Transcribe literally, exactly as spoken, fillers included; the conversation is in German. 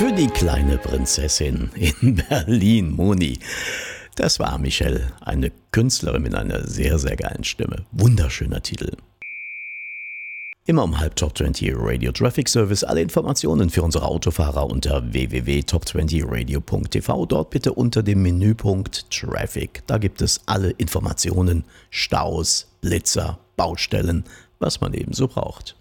Für die kleine Prinzessin in Berlin, Moni. Das war Michelle, eine Künstlerin mit einer sehr, sehr geilen Stimme. Wunderschöner Titel. Immer um halb Top zwanzig Radio Traffic Service. Alle Informationen für unsere Autofahrer unter w w w punkt top zwanzig radio punkt t v. Dort bitte unter dem Menüpunkt Traffic. Da gibt es alle Informationen, Staus, Blitzer, Baustellen, was man eben so braucht.